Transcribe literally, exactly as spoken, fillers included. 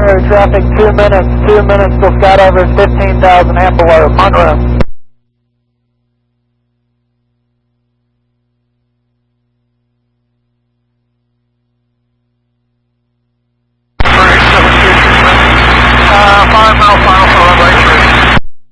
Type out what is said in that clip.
primary traffic, two minutes, two minutes till Skydiver's fifteen thousand amp below, Monroe.